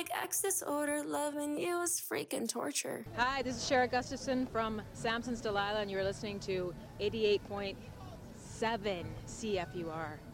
Like access order, loving you is freaking torture. Hi, this is Shara Gustafson from Samson's Delilah, and you're listening to 88.7 CFUR.